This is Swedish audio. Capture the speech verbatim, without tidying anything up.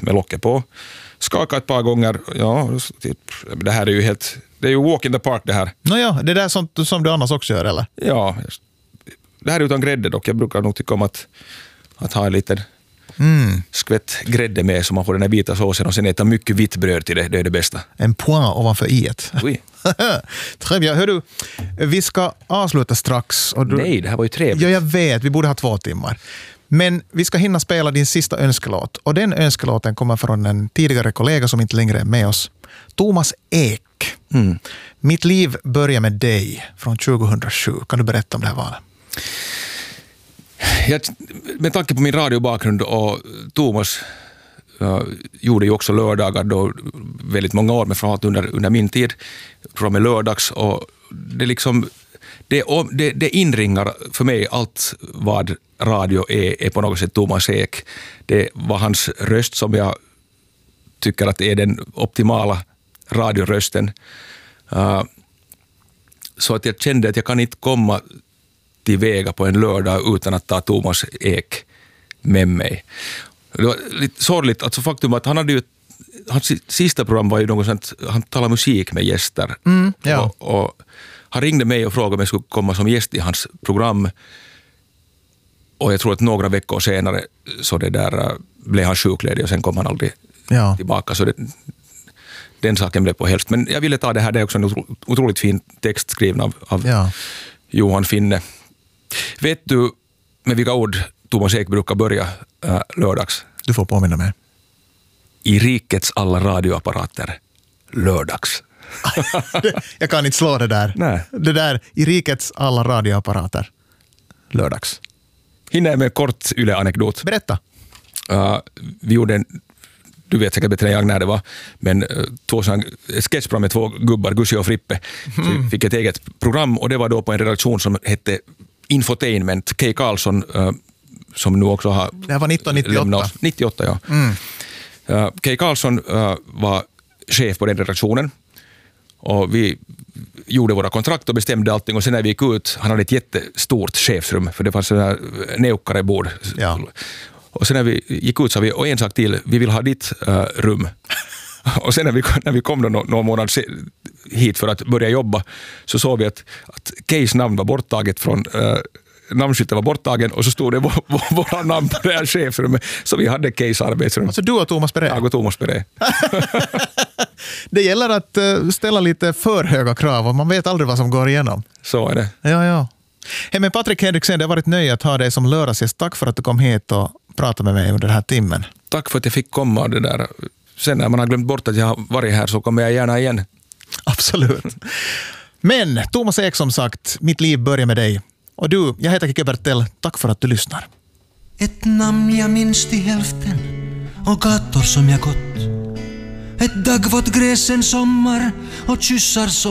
med locket på. Skaka ett par gånger. Ja, typ, det här är ju helt... Det är ju walk in the park det här. Nåja, det är där sånt som du annars också gör, eller? Ja, det här är utan grädde dock. Jag brukar nog tycka om att, att ha en liten mm. skvätt grädde med så man får den här vita såsen och sen äta mycket vitt bröd till det. Det är det bästa. En point ovanför iet. Oui. Trevligt. Hör du, vi ska avsluta strax. Och du... Nej, det här var ju trevligt. Ja, jag vet. Vi borde ha två timmar. Men vi ska hinna spela din sista önskelåt. Och den önskelåten kommer från en tidigare kollega som inte längre är med oss. Thomas Ek. Mm. Mitt liv börjar med dig från tjugohundrasju. Kan du berätta om det här valet? Jag, med tanke på min radiobakgrund och Thomas uh, gjorde ju också lördagar då väldigt många år med framförallt under, under min tid från med lördags och det liksom det, det, det inringar för mig allt vad radio är, är på något sätt Thomas Ek. Det var hans röst som jag tycker att är den optimala radiorösten. Uh, så att jag kände att jag kan inte komma till väga på en lördag utan att ta Thomas Ek med mig. Det var lite sorgligt, alltså faktum att han hade ju hans sista program var ju något sånt, han talade musik med gäster. Mm, ja. och, och han ringde mig och frågade om jag skulle komma som gäst i hans program. Och jag tror att några veckor senare så det där blev han sjukledig och sen kom han aldrig ja. tillbaka. Så det, den saken blev på helst. Men jag ville ta det här, det är också en otroligt fin text skriven av, av ja. Johan Finne. Vet du med vilka ord Thomas Ek brukar börja äh, lördags? Du får påminna mig. I rikets alla radioapparater lördags. Jag kan inte slå det där. Nej. Det där i rikets alla radioapparater lördags. Hinner jag med en kort Yle-anekdot. Berätta. Uh, vi gjorde en, du vet säkert bättre än jag när det var, men uh, två sån, sketchprogram med två gubbar, Gussi och Frippe. Mm. Så vi fick ett eget program och det var då på en redaktion som hette Infotainment. Kay Karlsson uh, som nu också har... Det här var nittonhundranittioåtta. nittioåtta, ja. Mm. Uh, Kay Karlsson uh, var chef på den redaktionen och vi gjorde våra kontrakt och bestämde allting och sen när vi gick ut, han hade ett jättestort chefsrum för det fanns sådana här neukarebord. Ja. Och sen när vi gick ut så vi, och en sak till, vi vill ha ditt uh, rum. Och sen när vi, när vi kom då någon, någon månad hit för att börja jobba så såg vi att, att Keys namn var borttaget från uh, namnskylten var borttagen och så stod det vår, vår, våra namn på det här chefrummet. Så vi hade Keys arbetsrum. Alltså du och Thomas Peré? Jag och Thomas Peré. Det gäller att uh, ställa lite för höga krav och man vet aldrig vad som går igenom. Så är det. Ja, ja. Hej, men Patrik Henriksen, det har varit nöje att ha dig som lördagsgäst. Tack för att du kom hit och pratade med mig under den här timmen. Tack för att jag fick komma. Det där. Sen när man har glömt bort att jag har varit här så kommer jag gärna igen. Absolut. Men Thomas Ek, som sagt, mitt liv börjar med dig. Och du, jag heter Kike Bertell. Tack för att du lyssnar. Ett namn jag minns till hälften och gator som jag gått. Ett dagvått gräs en sommar och kyssar så